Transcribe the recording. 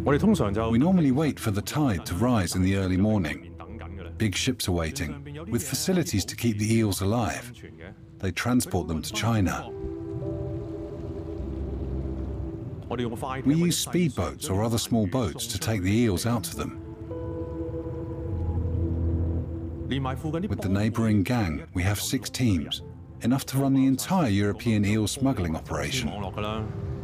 We normally wait for the tide to rise in the early morning. Big ships are waiting, with facilities to keep the eels alive. They transport them to China. We use speedboats or other small boats to take the eels out to them. With the neighbouring gang, we have 6 teams, enough to run the entire European eel smuggling operation.